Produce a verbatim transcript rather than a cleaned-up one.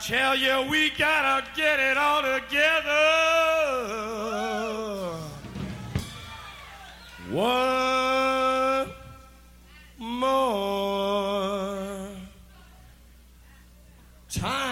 tell you we gotta get it all together. One more time.